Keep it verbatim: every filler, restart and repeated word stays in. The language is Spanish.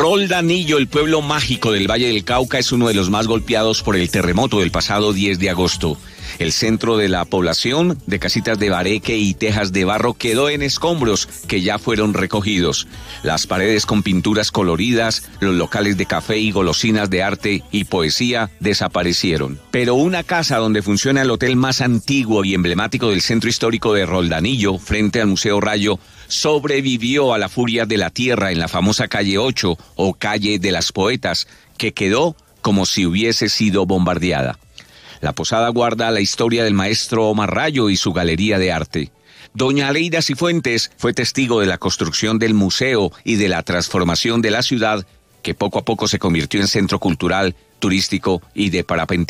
Roldanillo, el pueblo mágico del Valle del Cauca, es uno de los más golpeados por el terremoto del pasado diez de agosto. El centro de la población, de casitas de bareque y tejas de barro, quedó en escombros que ya fueron recogidos. Las paredes con pinturas coloridas, los locales de café y golosinas de arte y poesía desaparecieron. Pero una casa donde funciona el hotel más antiguo y emblemático del centro histórico de Roldanillo, frente al Museo Rayo, sobrevivió a la furia de la tierra en la famosa calle ocho o calle de las Poetas, que quedó como si hubiese sido bombardeada. La posada guarda la historia del maestro Omar Rayo y su galería de arte. Doña Aleida Cifuentes fue testigo de la construcción del museo y de la transformación de la ciudad, que poco a poco se convirtió en centro cultural, turístico y de parapentismo.